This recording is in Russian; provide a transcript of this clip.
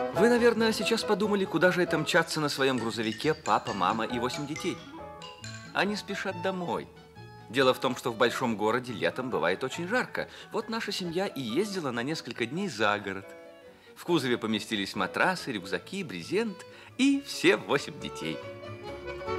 Вы, наверное, сейчас подумали, куда же это мчаться на своем грузовике папа, мама и 8 детей. Они спешат домой. Дело в том, что в большом городе летом бывает очень жарко. Вот наша семья и ездила на несколько дней за город. В кузове поместились матрасы, рюкзаки, брезент и все 8 детей.